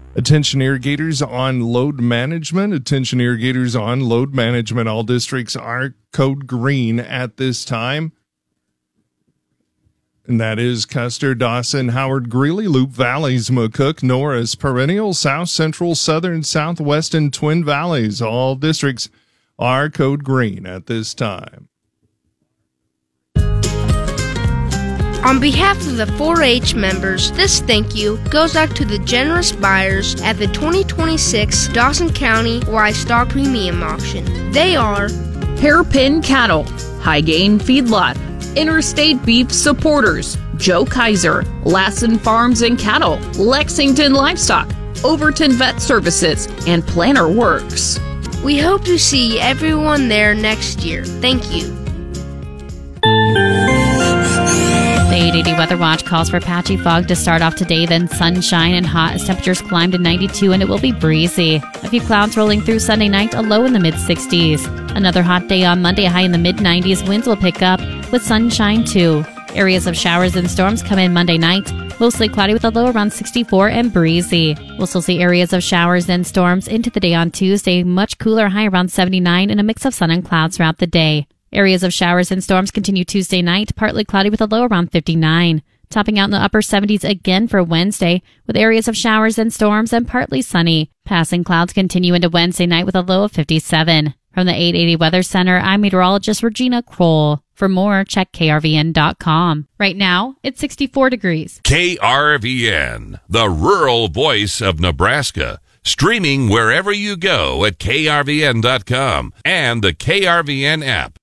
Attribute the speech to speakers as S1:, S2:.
S1: Attention irrigators on load management. Attention irrigators on load management. All districts are code green at this time. And that is Custer, Dawson, Howard, Greeley, Loup Valleys, McCook, Norris, Perennial, South Central, Southern, Southwest, and Twin Valleys. All districts are code green at this time.
S2: On behalf of the 4-H members, this thank you goes out to the generous buyers at the 2026 Dawson County Livestock Premium Auction. They are
S3: Hairpin Cattle, High Gain Feedlot, Interstate Beef Supporters, Joe Kaiser, Lassen Farms and Cattle, Lexington Livestock, Overton Vet Services, and Planner Works.
S2: We hope to see everyone there next year. Thank you.
S4: The 880 Weather Watch calls for patchy fog to start off today, then sunshine and hot as temperatures climb to 92 and it will be breezy. A few clouds rolling through Sunday night, a low in the mid-60s. Another hot day on Monday, a high in the mid-90s. Winds will pick up with sunshine too. Areas of showers and storms come in Monday night. Mostly cloudy with a low around 64 and breezy. We'll still see areas of showers and storms into the day on Tuesday. Much cooler, high around 79 and a mix of sun and clouds throughout the day. Areas of showers and storms continue Tuesday night, partly cloudy with a low around 59. Topping out in the upper 70s again for Wednesday, with areas of showers and storms and partly sunny. Passing clouds continue into Wednesday night with a low of 57. From the 880 Weather Center, I'm meteorologist Regina Kroll. For more, check krvn.com. Right now, it's 64 degrees.
S5: KRVN, the rural voice of Nebraska. Streaming wherever you go at krvn.com and the KRVN app.